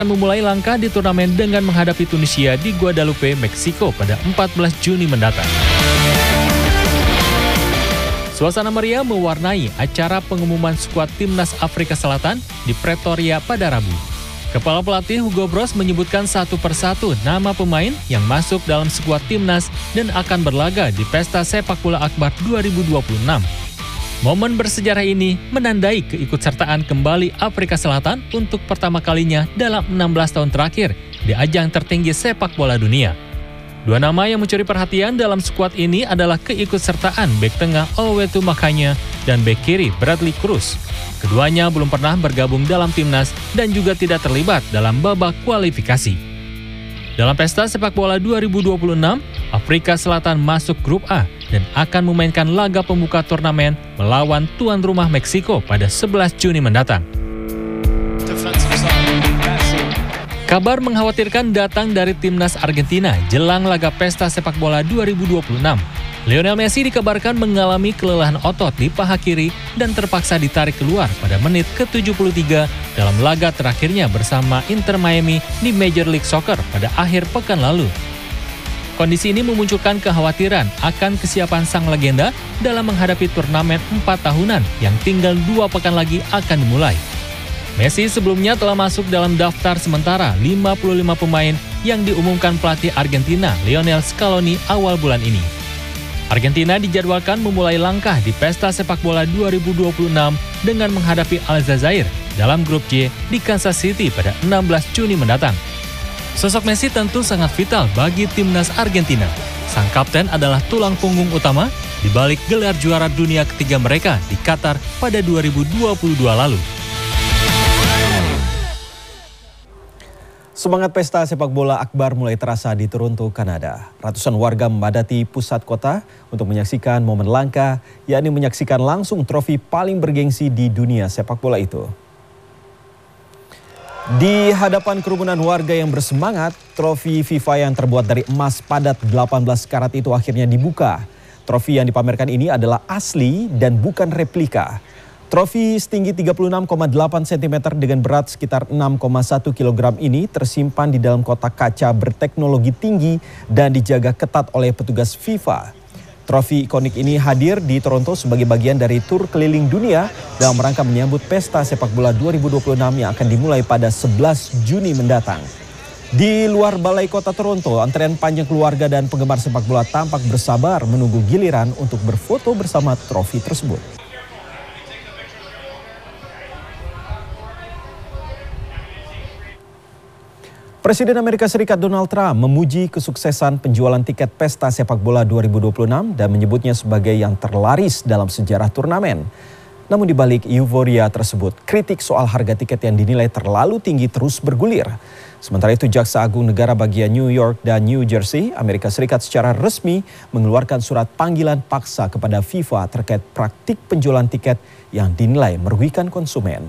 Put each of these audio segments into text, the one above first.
memulai langkah di turnamen dengan menghadapi Tunisia di Guadalupe, Meksiko pada 14 Juni mendatang. Suasana meriah mewarnai acara pengumuman skuad Timnas Afrika Selatan di Pretoria pada Rabu. Kepala pelatih Hugo Broos menyebutkan satu persatu nama pemain yang masuk dalam skuad Timnas dan akan berlaga di Pesta Sepak Bola Akbar 2026. Momen bersejarah ini menandai keikutsertaan kembali Afrika Selatan untuk pertama kalinya dalam 16 tahun terakhir di ajang tertinggi sepak bola dunia. Dua nama yang mencuri perhatian dalam skuad ini adalah keikutsertaan bek tengah Oluwetu Makanya dan bek kiri Bradley Cruz. Keduanya belum pernah bergabung dalam timnas dan juga tidak terlibat dalam babak kualifikasi. Dalam Pesta Sepak Bola 2026, Afrika Selatan masuk grup A dan akan memainkan laga pembuka turnamen melawan tuan rumah Meksiko pada 11 Juni mendatang. Kabar mengkhawatirkan datang dari timnas Argentina jelang laga Pesta Sepak Bola 2026. Lionel Messi dikabarkan mengalami kelelahan otot di paha kiri dan terpaksa ditarik keluar pada menit ke-73 dalam laga terakhirnya bersama Inter Miami di Major League Soccer pada akhir pekan lalu. Kondisi ini memunculkan kekhawatiran akan kesiapan sang legenda dalam menghadapi turnamen 4 tahunan yang tinggal 2 pekan lagi akan dimulai. Messi sebelumnya telah masuk dalam daftar sementara 55 pemain yang diumumkan pelatih Argentina Lionel Scaloni awal bulan ini. Argentina dijadwalkan memulai langkah di Pesta Sepak Bola 2026 dengan menghadapi Aljazair dalam grup J di Kansas City pada 16 Juni mendatang. Sosok Messi tentu sangat vital bagi timnas Argentina. Sang kapten adalah tulang punggung utama di balik gelar juara dunia ketiga mereka di Qatar pada 2022 lalu. Semangat Pesta Sepak Bola Akbar mulai terasa di Toronto, Kanada. Ratusan warga memadati pusat kota untuk menyaksikan momen langka, yakni menyaksikan langsung trofi paling bergengsi di dunia sepak bola itu. Di hadapan kerumunan warga yang bersemangat, trofi FIFA yang terbuat dari emas padat 18 karat itu akhirnya dibuka. Trofi yang dipamerkan ini adalah asli dan bukan replika. Trofi setinggi 36,8 cm dengan berat sekitar 6,1 kg ini tersimpan di dalam kotak kaca berteknologi tinggi dan dijaga ketat oleh petugas FIFA. Trofi ikonik ini hadir di Toronto sebagai bagian dari tur keliling dunia dalam rangka menyambut Pesta Sepak Bola 2026 yang akan dimulai pada 11 Juni mendatang. Di luar Balai Kota Toronto, antrean panjang keluarga dan penggemar sepak bola tampak bersabar menunggu giliran untuk berfoto bersama trofi tersebut. Presiden Amerika Serikat Donald Trump memuji kesuksesan penjualan tiket Pesta Sepak Bola 2026 dan menyebutnya sebagai yang terlaris dalam sejarah turnamen. Namun di balik euforia tersebut, kritik soal harga tiket yang dinilai terlalu tinggi terus bergulir. Sementara itu, Jaksa Agung Negara bagian New York dan New Jersey, Amerika Serikat secara resmi mengeluarkan surat panggilan paksa kepada FIFA terkait praktik penjualan tiket yang dinilai merugikan konsumen.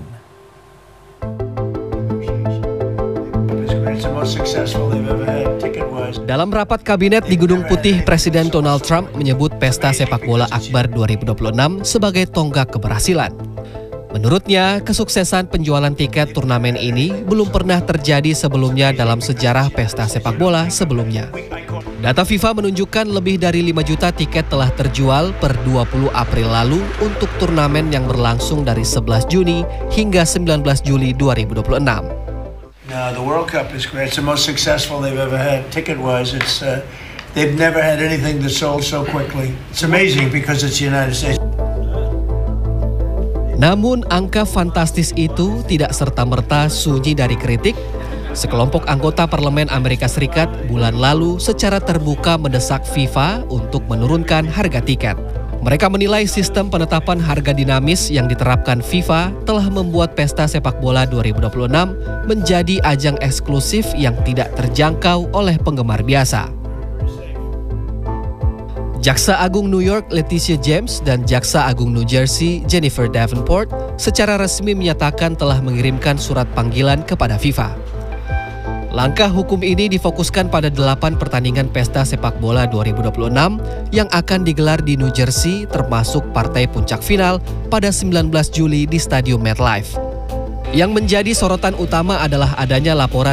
Dalam rapat kabinet di Gedung Putih, Presiden Donald Trump menyebut Pesta Sepak Bola Akbar 2026 sebagai tonggak keberhasilan. Menurutnya, kesuksesan penjualan tiket turnamen ini belum pernah terjadi sebelumnya dalam sejarah pesta sepak bola sebelumnya. Data FIFA menunjukkan lebih dari 5 juta tiket telah terjual per 20 April lalu untuk turnamen yang berlangsung dari 11 Juni hingga 19 Juli 2026. The World Cup is great. It's the most successful they've ever had. Ticket-wise, they've never had anything that sold so quickly. It's amazing because it's the United States. Namun angka fantastis itu tidak serta-merta sunyi dari kritik. Sekelompok anggota Parlemen Amerika Serikat bulan lalu secara terbuka mendesak FIFA untuk menurunkan harga tiket. Mereka menilai sistem penetapan harga dinamis yang diterapkan FIFA telah membuat Pesta Sepak Bola 2026 menjadi ajang eksklusif yang tidak terjangkau oleh penggemar biasa. Jaksa Agung New York Leticia James dan Jaksa Agung New Jersey Jennifer Davenport secara resmi menyatakan telah mengirimkan surat panggilan kepada FIFA. Langkah hukum ini difokuskan pada 8 pertandingan Pesta Sepak Bola 2026 yang akan digelar di New Jersey, termasuk partai puncak final pada 19 Juli di Stadium MetLife. Yang menjadi sorotan utama adalah adanya laporan